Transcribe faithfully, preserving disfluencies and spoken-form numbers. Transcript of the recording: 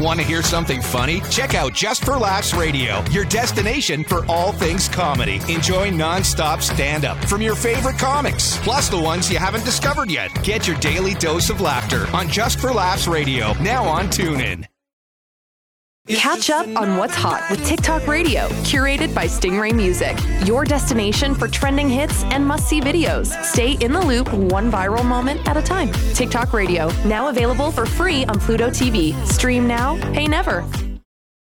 Want to hear something funny? Check out Just for Laughs Radio, your destination for all things comedy. Enjoy non-stop stand-up from your favorite comics, plus the ones you haven't discovered yet. Get your daily dose of laughter on Just for Laughs Radio, now on TuneIn. Catch up on what's hot with TikTok Radio, curated by Stingray Music. Your destination for trending hits and must-see videos. Stay in the loop one viral moment at a time. TikTok Radio, now available for free on Pluto T V. Stream now, pay never.